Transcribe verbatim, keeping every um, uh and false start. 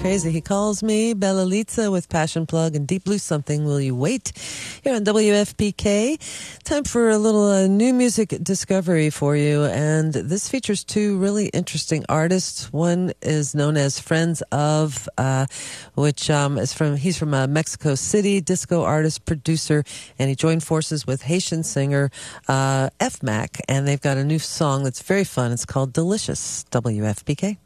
crazy. He calls me Bella Litza with Passion Plug and Deep Blue Something. Will you wait? Here on W F P K. Time for a little uh, new music discovery for you. And this features two really interesting artists. One is known as Friends of, uh, which um, is from, he's from uh, Mexico City, disco artist, producer, and he joined forces with Haitian singer uh, F MAC. And they've got a new song that's very fun. It's called Delicious. W F P K.